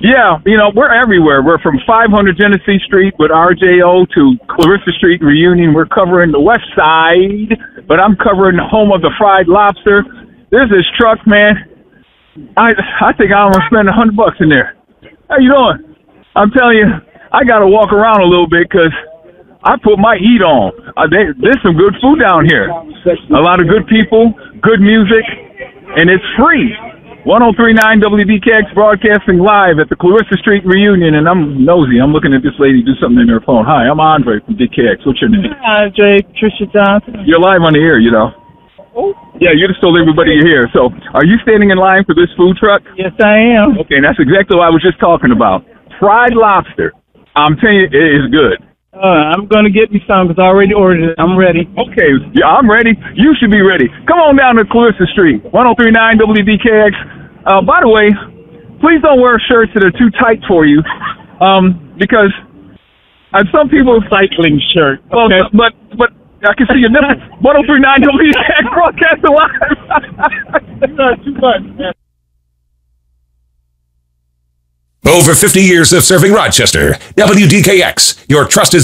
Yeah, we're everywhere. We're from 500 Genesee Street with RJO to Clarissa Street Reunion. We're covering the west side, but I'm covering the home of the fried lobster. There's this truck, man. I think I'm going to spend $100 in there. How you doing? I'm telling you, I got to walk around a little bit because I put my heat on. There's some good food down here. A lot of good people, good music, and it's free. 103.9 WDKX broadcasting live at the Clarissa Street Reunion, and I'm nosy. I'm looking at this lady do something in her phone. Hi, I'm Andre from DKX. What's your name? Hi, Andre. Trisha Johnson. You're live on the air, Oh. Yeah, you just told everybody you're here. So, are you standing in line for this food truck? Yes, I am. Okay, and that's exactly what I was just talking about. Fried lobster. I'm telling you, it is good. I'm going to get me some because I already ordered it. I'm ready. Okay, yeah, I'm ready. You should be ready. Come on down to Clarissa Street, 103.9 WDKX. By the way, please don't wear shirts that are too tight for you, because some people Cycling shirt. Okay. Well, but I can see your nipples. 103.9 WDKX broadcasting live. Not too much, man. Over 50 years of serving Rochester. WDKX, your trusted